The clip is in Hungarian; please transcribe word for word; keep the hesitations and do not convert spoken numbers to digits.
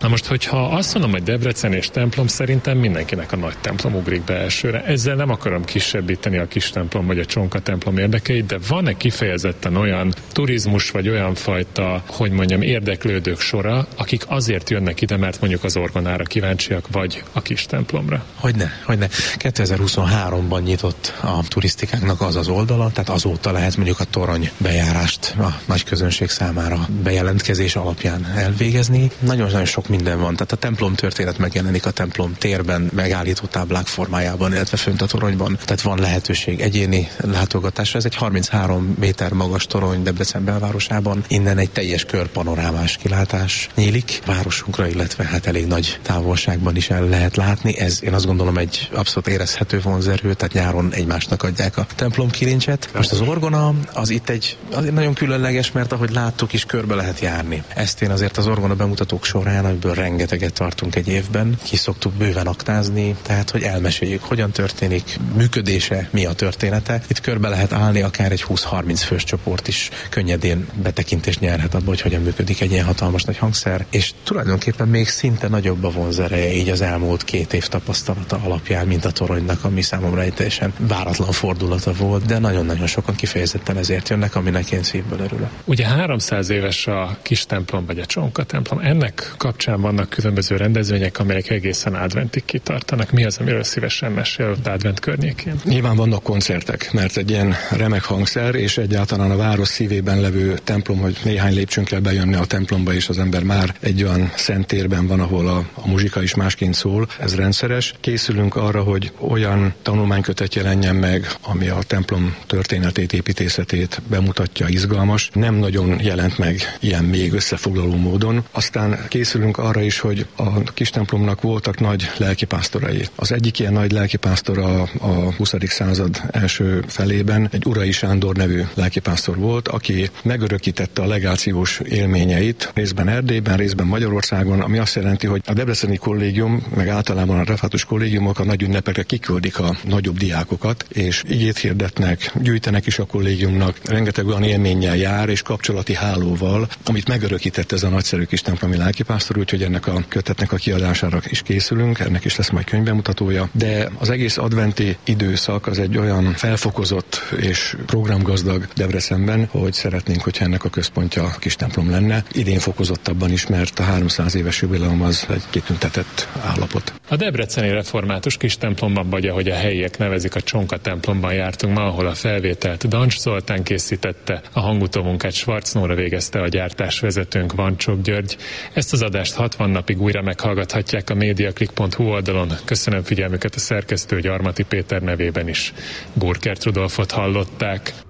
Na most, hogyha azt mondom, hogy Debrecen és templom, szerintem mindenkinek a nagy templom ugrik be elsőre. Ezzel nem akarom kisebbíteni a kis templom vagy a csonka templom érdekeit, de van-e kifejezetten olyan turizmus vagy olyan fajta, hogy mondjam, érdeklődők sora, akik azért jönnek ide, mert mondjuk az orgonára kíváncsiak, vagy a kis templomra? Hogyne, hogyne. kétezer-huszonháromban nyitott a turisztikánknak az az oldala, tehát azóta lehet mondjuk a torony bejárást a nagy közönség számára bejelentkezés alapján elvégezni. Nagyon-nagyon sok minden van, tehát a templom történet megjelenik a templom térben, megállító táblák formájában, illetve fönt a toronyban, tehát van lehetőség egyéni látogatásra. Ez egy harminchárom méter magas torony Debrecen belvárosában, innen egy teljes körpanorámás kilátás nyílik városunkra, illetve hát elég nagy távolságban is el lehet látni. Ez én azt gondolom egy abszolút érezhető vonzerő, tehát nyáron egymásnak adják a templom kilincset. Most az orgona az itt egy azért nagyon különleges, mert ahogy láttuk is körbe lehet járni. Ezt én azért az orgona bemutatók során, amiből rengeteget tartunk egy évben, ki szoktuk bőven aktázni, tehát hogy elmeséljük, hogyan történik, működése, mi a története. Itt körbe lehet állni, akár egy húsz-harminc fős csoport is könnyedén betekintést nyerhet abba, hogy hogyan működik egy ilyen hatalmas nagy hangszer, és tulajdonképpen még szinte nagyobb a vonzereje így az elmúlt két év tapasztalata alapján, mint a toronynak, ami számomra egy teljesen váratlan fordulata volt, de nagyon-nagyon sokan kifejezetten ezért jönnek, aminek én szívből örülök. Ugye háromszáz éves a kis templom vagy a csonka templom. Ennek kapcsán vannak különböző rendezvények, amelyek egészen adventig kitartanak. Mi az, amiről szívesen mesél advent környékén? Nyilván vannak koncertek, mert egy ilyen remek hangszer, és egyáltalán a város szívében levő templom, hogy néhány lépcsőn kell bejönni a templomba, és az ember már egy olyan szent térben van, ahol a, a muzsika is másként szól. Ez rendszeres. Készülünk arra, hogy olyan tanulmánykötet jelenjen meg, ami a templom történetét, építészetét bemutatja, izgalmas. Nem nagyon jelent meg ilyen még összefoglaló módon. Aztán készülünk arra is, hogy a kis templomnak voltak nagy lelkipásztorai. Az egyik ilyen nagy lelkipásztor a, a huszadik század első felében egy Urai Sándor nevű lelkipásztor volt, aki megörökítette a legációs élményeit részben Erdélyben, részben Magyarországon, ami azt jelenti, hogy a debreceni kollégium, meg általában a református kollégiumok a nagy ünnepekre kiküldik a nagyobb diákokat, és igét hirdetnek, gyűjtenek is a kollégiumnak, rengeteg olyan élménnyel jár, és kapcsolati hálóval, amit megörökített ez a nagyszerű kis templomi lelkipásztor, úgyhogy ennek a kötetnek a kiadására is készülünk, ennek is lesz majd könyvbemutatója, de az egész adventi időszak az egy olyan felfokozott és programgazdag Debrecenben, hogy szeretnénk, hogyha ennek a központja a kis templom lenne. Idén fokozottabban is, mert a háromszáz éves jubileum az egy kitüntetett állapot. A debreceni református kis templomban, vagy ahogy a helyiek nevezik, a csonka templomban jártunk ma, ahol a felvételt Dancs Zoltán készítette, a hangutómunkát Schwarz Nóra végezte, a gyártásvezetőnk Vancsok György. Ezt az adást hatvan napig újra meghallgathatják a mediaclick pont hu oldalon. Köszönöm figyelmüket a szerkesztő Gyarmati Péter nevében is. Burkert Rudolfot hallották.